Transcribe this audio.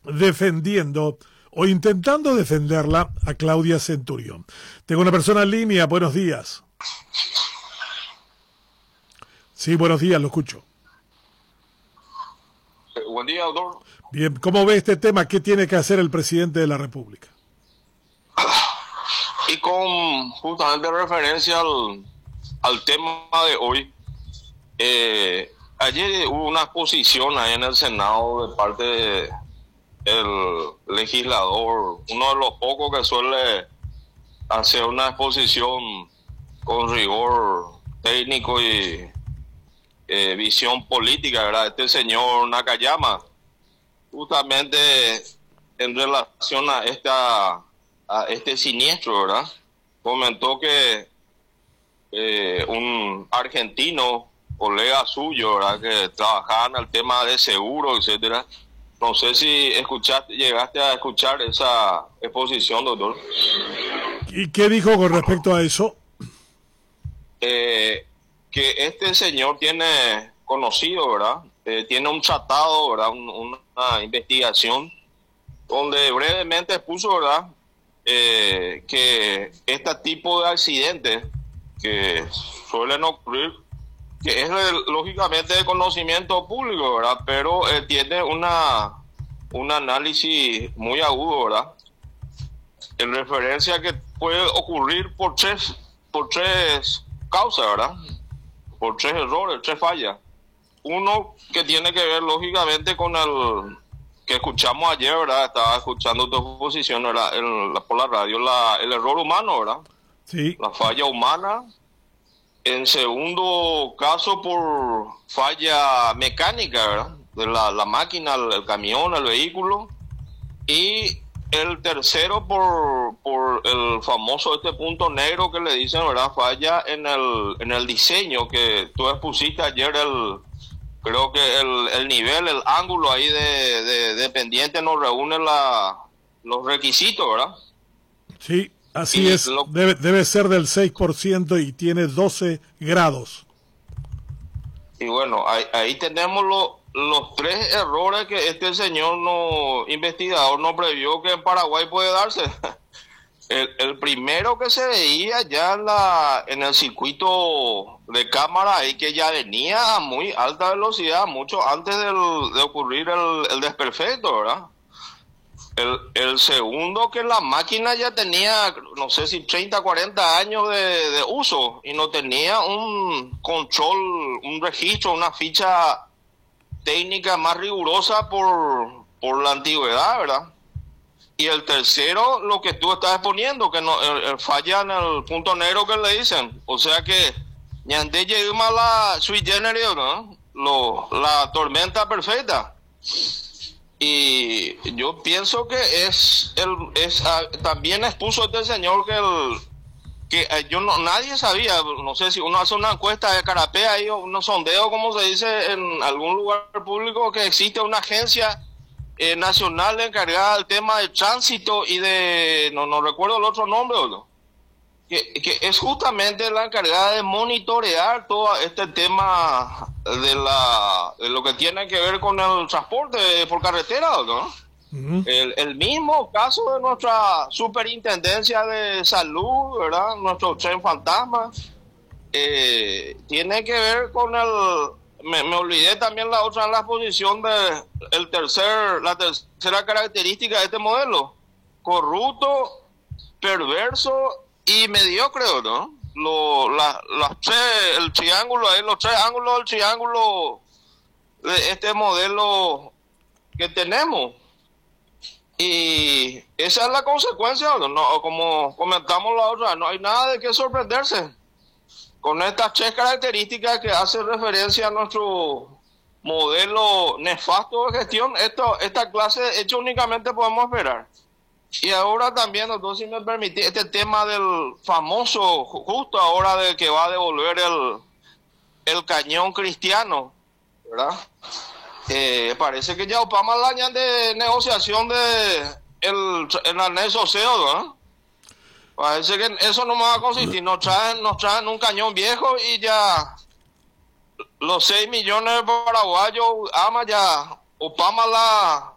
defendiendo o intentando defenderla a Claudia Centurión. Tengo una persona en línea, buenos días. Sí, buenos días, lo escucho. Buen día, doctor. Bien, ¿cómo ve este tema? ¿Qué tiene que hacer el presidente de la República? Y con justamente referencia al tema de hoy, ayer hubo una exposición ahí en el Senado de parte del legislador, uno de los pocos que suele hacer una exposición con rigor técnico y visión política, ¿verdad? Este señor Nakayama, justamente en relación a este siniestro, ¿verdad? Comentó que un argentino, colega suyo, ¿verdad?, que trabajaba en el tema de seguro, etcétera. No sé si llegaste a escuchar esa exposición, doctor. ¿Y qué dijo con respecto a eso? Que este señor tiene conocido, ¿verdad? Tiene un tratado, ¿verdad? Una investigación donde brevemente expuso, ¿verdad?, que este tipo de accidentes que suelen ocurrir, que es lógicamente de conocimiento público, ¿verdad?, pero tiene un análisis muy agudo, ¿verdad?, en referencia a que puede ocurrir por tres causas, ¿verdad?, por tres errores, tres fallas. Uno que tiene que ver lógicamente con el que escuchamos ayer, ¿verdad? Estaba escuchando tu exposición, ¿verdad?, por la radio, el error humano, ¿verdad? Sí. La falla humana. En segundo caso, por falla mecánica, ¿verdad?, de la máquina, el camión, el vehículo. Y el tercero, por el famoso punto negro que le dicen, ¿verdad?, falla en el diseño que tú expusiste ayer. Creo que el nivel, el ángulo ahí de pendiente no reúne los requisitos, ¿verdad? Sí, así es. Debe ser del 6% y tiene 12 grados. Y bueno, ahí tenemos los tres errores que este señor investigador no previó que en Paraguay puede darse. El primero que se veía ya en el circuito de cámara ahí, que ya venía a muy alta velocidad, mucho antes de ocurrir el desperfecto, ¿verdad? El segundo, que la máquina ya tenía, no sé si 30, 40 años de uso y no tenía un control, un registro, una ficha técnica más rigurosa por la antigüedad, ¿verdad? Y el tercero, lo que tú estás exponiendo, que no falla en el punto negro que le dicen. O sea que ñande llegó a la sui generis, ¿no?, la tormenta perfecta. Y yo pienso que también expuso este señor que nadie sabía. No sé si uno hace una encuesta de carapea ahí, o unos sondeos, como se dice en algún lugar público, que existe una agencia nacional encargada del tema del tránsito y no recuerdo el otro nombre, ¿no?, que es justamente la encargada de monitorear todo este tema de lo que tiene que ver con el transporte por carretera, ¿no? Uh-huh. El mismo caso de nuestra superintendencia de salud, ¿verdad?, nuestro tren fantasma, tiene que ver con me olvidé también la exposición de la tercera característica de este modelo: corrupto, perverso y mediocre, ¿no? El triángulo ahí, los tres ángulos del triángulo de este modelo que tenemos. Y esa es la consecuencia, ¿no? Como comentamos la otra, no hay nada de qué sorprenderse con estas tres características que hace referencia a nuestro modelo nefasto de gestión. Esta clase de hecho únicamente podemos esperar. Y ahora también, doctor, si me permite, este tema del famoso, justo ahora, de que va a devolver el cañón cristiano, ¿verdad? Parece que ya Obama la añade de negociación el anexo CEO, ¿no? Parece que eso no va a consistir. Nos traen un cañón viejo y ya los 6 millones de paraguayos ama ya Obama